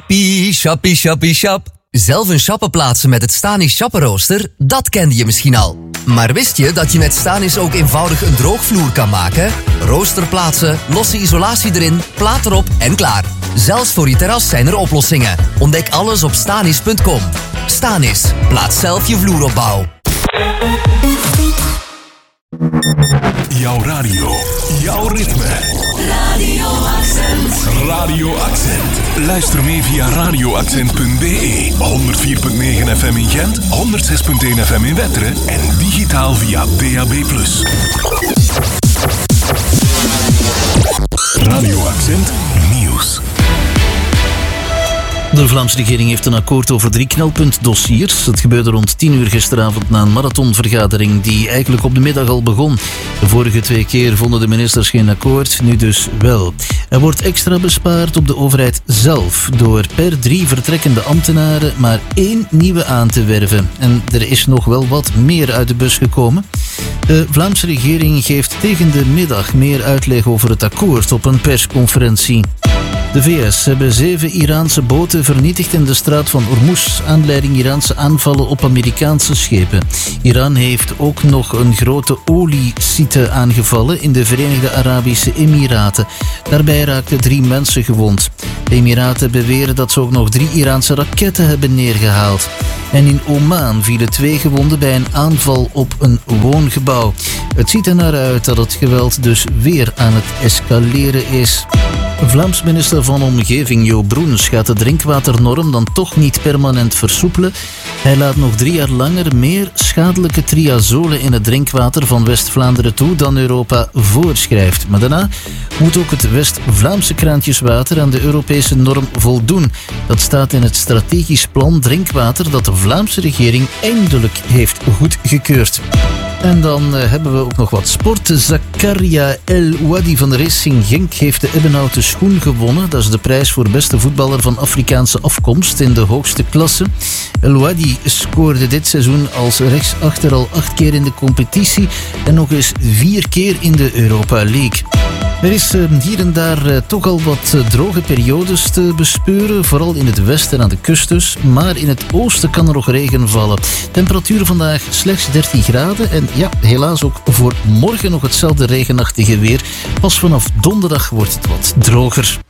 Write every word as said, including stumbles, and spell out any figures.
Shappie, shappie, shappie, shap. Zelf een shappen plaatsen met het Stanis shappenrooster, dat kende je misschien al. Maar wist je dat je met Stanis ook eenvoudig een droogvloer kan maken? Rooster plaatsen, losse isolatie erin, plaat erop en klaar. Zelfs voor je terras zijn er oplossingen. Ontdek alles op stanis punt com. Stanis, plaats zelf je vloeropbouw. Jouw radio, jouw ritme. Radio Accent. Radio Accent. Luister mee via radio accent punt b e, honderd vier komma negen F M in Gent, honderd zes komma één F M in Wetteren en digitaal via D A B plus. Radio Accent Nieuws. De Vlaamse regering heeft een akkoord over drie knelpuntdossiers. Het gebeurde rond tien uur gisteravond na een marathonvergadering die eigenlijk op de middag al begon. De vorige twee keer vonden de ministers geen akkoord, nu dus wel. Er wordt extra bespaard op de overheid zelf door per drie vertrekkende ambtenaren maar één nieuwe aan te werven. En er is nog wel wat meer uit de bus gekomen. De Vlaamse regering geeft tegen de middag meer uitleg over het akkoord op een persconferentie. De V S hebben zeven Iraanse boten vernietigd in de straat van Hormuz, aanleiding Iraanse aanvallen op Amerikaanse schepen. Iran heeft ook nog een grote oliesite aangevallen in de Verenigde Arabische Emiraten. Daarbij raakten drie mensen gewond. De Emiraten beweren dat ze ook nog drie Iraanse raketten hebben neergehaald. En in Oman vielen twee gewonden bij een aanval op een woongebouw. Het ziet er naar uit dat het geweld dus weer aan het escaleren is. Vlaams minister van Omgeving Jo Broens gaat de drinkwaternorm dan toch niet permanent versoepelen. Hij laat nog drie jaar langer meer schadelijke triazolen in het drinkwater van West-Vlaanderen toe dan Europa voorschrijft. Maar daarna moet ook het West-Vlaamse kraantjeswater aan de Europese norm voldoen. Dat staat in het strategisch plan drinkwater dat de Vlaamse regering eindelijk heeft goedgekeurd. En dan uh, hebben we ook nog wat sport. Zakaria El Ouadi van de Racing Genk heeft de ebbenhouten schoen gewonnen. Dat is de prijs voor beste voetballer van Afrikaanse afkomst in de hoogste klasse. El Ouadi scoorde dit seizoen als rechtsachter al acht keer in de competitie en nog eens vier keer in de Europa League. Er is uh, hier en daar uh, toch al wat uh, droge periodes te bespeuren, vooral in het westen aan de kust dus. Maar in het oosten kan er nog regen vallen. Temperatuur vandaag slechts dertien graden en ja, helaas ook voor morgen nog hetzelfde regenachtige weer. Pas vanaf donderdag wordt het wat droger.